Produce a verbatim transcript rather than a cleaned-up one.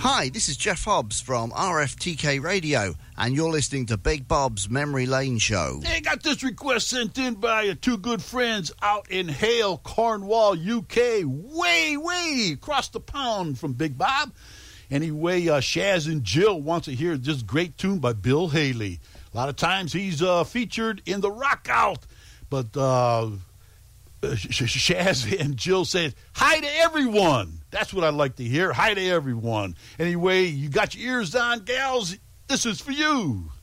Hi, this is Jeff Hobbs from R F T K Radio, and you're listening to Big Bob's Memory Lane Show. Hey, got this request sent in by uh, two good friends out in Hale, Cornwall, U K, way, way across the pond from Big Bob. Anyway, uh, Shaz and Jill wants to hear this great tune by Bill Haley. A lot of times he's uh, featured in the Rock Out, but uh, Shaz and Jill said, hi to everyone. That's what I'd like to hear. Hi to everyone. Anyway, you got your ears on, gals. This is for you.